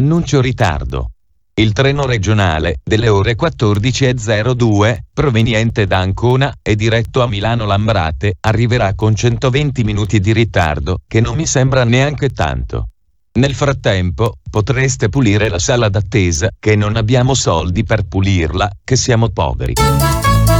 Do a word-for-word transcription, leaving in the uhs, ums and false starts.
Annuncio ritardo. Il treno regionale, delle ore quattordici e zero due, proveniente da Ancona e diretto a Milano Lambrate, arriverà con centoventi minuti di ritardo, che non mi sembra neanche tanto. Nel frattempo, potreste pulire la sala d'attesa, che non abbiamo soldi per pulirla, che siamo poveri.